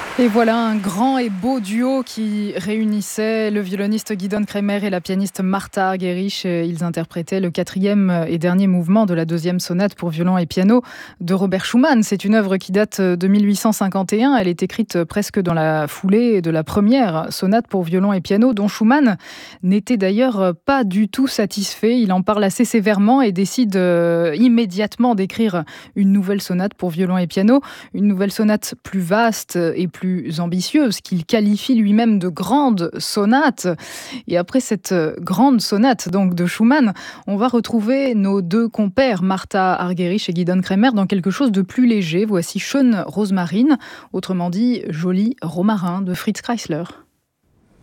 Et voilà un grand et beau duo qui réunissait le violoniste Gidon Kremer et la pianiste Martha Argerich. Ils interprétaient le 4e et dernier mouvement de la 2e sonate pour violon et piano de Robert Schumann. C'est une œuvre qui date de 1851. Elle est écrite presque dans la foulée de la première sonate pour violon et piano, dont Schumann n'était d'ailleurs pas du tout satisfait. Il en parle assez sévèrement et décide immédiatement d'écrire une nouvelle sonate pour violon et piano. Une nouvelle sonate plus vaste et plus ambitieuse, qu'il qualifie lui-même de grande sonate. Et après cette grande sonate donc de Schumann, on va retrouver nos deux compères, Martha Argerich et Gidon Kremer, dans quelque chose de plus léger. Voici Schöne Rosmarin, autrement dit Joli romarin de Fritz Kreisler.